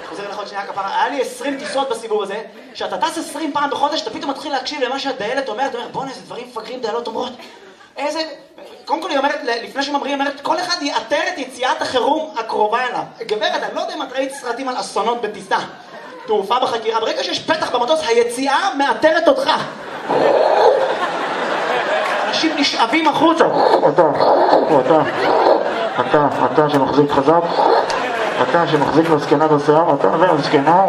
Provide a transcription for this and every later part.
חוזר לך עוד שנייה כפרה, היה לי 20 טיסות בסיבוב הזה, שאתה טס 20 פעם בחודש, אתה פתאום מתחיל להקשיב למה שהדיילת אומרת, בוא'נה, איזה דברים מפגרים דיילות אומרות. איזה... קודם כל היא אומרת, לפני שממריא, היא אומרת, כל אחד יאתר את יציאת החירום הקרובה אליו. גברת, אני לא יודע אם את ראית סרטים על אסונות בטיסה, תעופה בחקירה, ברגע שיש פתח במטוס, היציאה מאתרת אותך. אנשים נשאבים החוצה. אתה שמחזיק חזק, אתה שמחזיק לזקנה בשיער, אתה והזקנה.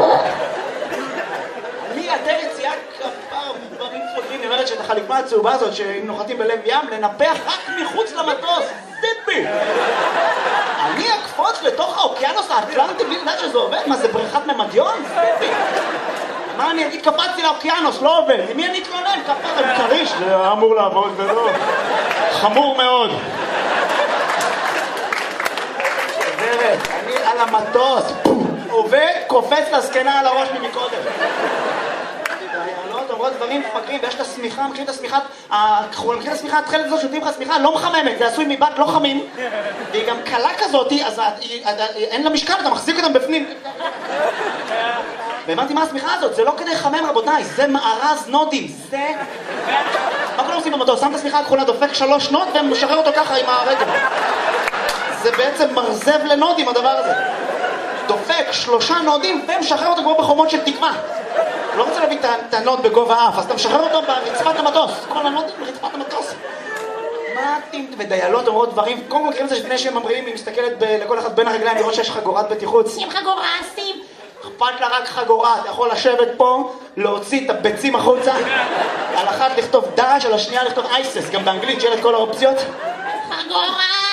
אני אתר יציאה כפר דברים פוגעים, היא אומרת שאת החליפה הצהובה הזאת, שאם נוחתים בלב ים, לנפח רק מחוץ למטוס. טיפי! אני אקפוץ לתוך האוקיינוס האטלנטי בלי לדעת שזה עובד? מה, זה בריכת ממדיון? טיפי! מה אני אגיד? קפצתי לאוקיינוס, לא עובד. למי אני אתלונן? כפר עם קריש. זה אמור לעבוד ולא. חמור מאוד. אני על המטוס, עובד, קופץ לזקנה על הראש ממקודם. דיילות אומרות דברים מפגרים, ויש את השמיכה, מכירים את השמיכה, מכירים את השמיכה, התחלת הזאת שותים לך שמיכה, לא מחממת, זה עשוי מבט לא חמים, והיא גם קלה כזאת, אז אין לה משקל, אתה מחזיק אותם בפנים. והבנתי מה השמיכה הזאת, זה לא כדי לחמם רבותיי, זה מארז נודים, זה... מה כולם עושים במטוס? שם את השמיכה הכחולה, דופק 3 נוד ומשחרר אותו ככה עם הרגל. זה בעצם מרזב לנודים הדבר הזה. דופק 3 נודים ומשחרר אותו כמו בחומות של תקווה. לא רוצה להביא את הנוד בגובה אף, אז אתה משחרר אותו ברצפת המטוס. כל הנודים ברצפת המטוס. מה אתם ודיילות אומרות דברים? קודם כל מכירים את זה שלפני שהם ממריאים, היא מסתכלת לכל אחד בין הרגליים לראות שיש חגורת בטיחות. שים חגורה, שים. אכפת לה רק חגורה, אתה יכול לשבת פה, להוציא את הביצים החוצה, על אחת לכתוב דש, על השנייה לכתוב אייסס, גם באנגלית שיהיה את כל האופציות. חגורה,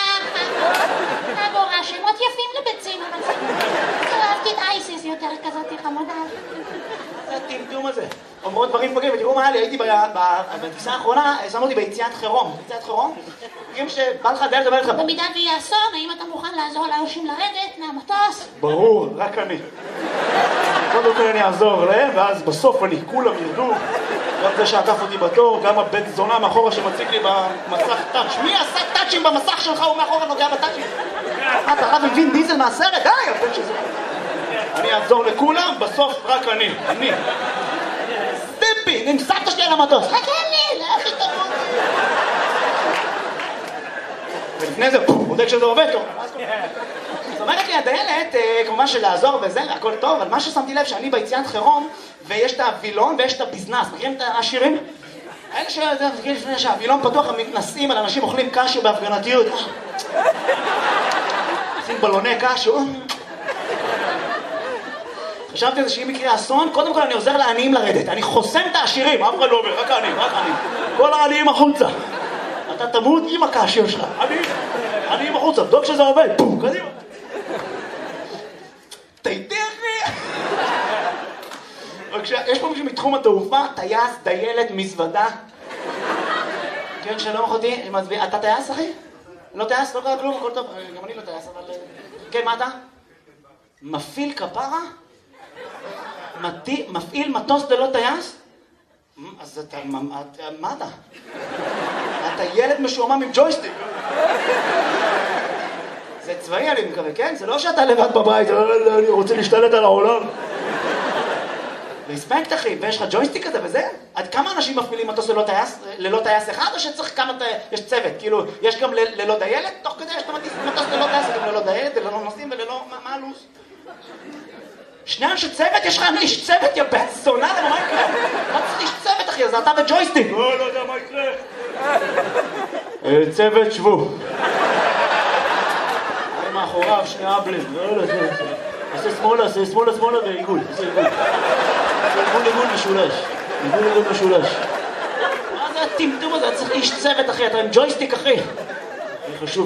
חגורה, שמות יפים לביצים, אבל זה... אהבתי את אייסס יותר כזאת חמודה. זה הטמטום הזה. אומרות דברים פוגעים, ותראו מה היה לי, הייתי בטיסה האחרונה, שמו אותי ביציאת חירום. יציאת חירום? מכירים שבא לך דיילת ובא לך... במידה ויהיה אסון, האם אתה מוכן לעזור לאנשים לרדת מהמטוס? ברור, רק אני. קודם כל אני אעזור להם, ואז בסוף אני כולם ירדו. גם זה שעקף אותי בתור, גם הבית זונה מאחורה שמציג לי במסך טאץ'. מי עשה טאצ'ים במסך שלך? הוא מאחורה נוגע בטאצ'ים. אתה רב עם וין דיזל מהסרט? די, הבן שזה... אני אעזור לכולם, בסוף רק אני. אני. סטיפי, נמסקת שלי על המטוס. חכה לי, לכי תמות. ולפני זה, בודק שזה עובד טוב. זאת אומרת לי, הדיילת, כמובן שלעזור וזה, הכל טוב, אבל מה ששמתי לב שאני ביציאת חירום, ויש את הווילון ויש את הביזנס. מכירים את השירים? האלה לפני שהווילון פתוח, הם מתנסים על אנשים אוכלים קשו בהפגנתיות. עושים בלוני קשו. חשבתי על זה שאם יקרה אסון, קודם כל אני עוזר לעניים לרדת. אני חוסם את העשירים, אף אחד לא אומר, רק העניים, רק העניים. כל העניים החוצה. אתה תמות עם הקשו שלך. עניים החוצה, דוק שזה עובד. קדימה. תיתכי. יש פה מישהו מתחום התעופה, טייס, דיילת, מזוודה. כן, שלום אחותי, אתה טייס אחי? לא טייס, לא קרה כלום, הכל טוב. גם אני לא טייס, אבל... כן, מה אתה? מפעיל כפרה? מפעיל מטוס ללא טייס? אז אתה... מה אתה? אתה ילד משועמם עם ג'ויסטיק. זה צבאי אני מקווה, כן? זה לא שאתה לבד בבית, אני רוצה להשתלט על העולם. רספקט אחי, ויש לך ג'ויסטיק כזה וזה? עד כמה אנשים מפעילים מטוס ללא טייס אחד, או שצריך כמה יש צוות? כאילו, יש גם ללא דיילת? תוך כדי יש מטוס ללא טייס, גם ללא דיילת, ללא נוסעים וללא... מה הלו"ז? שני אנשי צוות? יש לך איש צוות, יא בן זונה, למה מה יקרה? מה צריך איש צוות אחי? אז אתה וג'ויסטיק. לא יודע מה יקרה. צוות שבו. מאחוריו שני אבלים. עושה שמאלה ועיגול. עיגול משולש. עיגול משולש. מה זה הטמטום הזה? צריך איש צוות אחי, אתה עם ג'ויסטיק אחי. חשוב